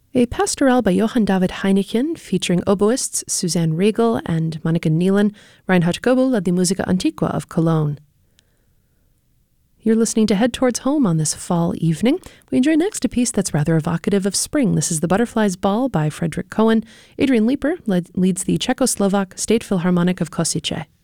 A pastoral by Johann David Heineken, featuring oboists Suzanne Riegel and Monika Nielan, Reinhard Goebel led the Musica Antiqua of Cologne. You're listening to Head Towards Home on this fall evening. We enjoy next a piece that's rather evocative of spring. This is The Butterfly's Ball by Frederick Cohen. Adrian Leeper leads the Czechoslovak State Philharmonic of Košice.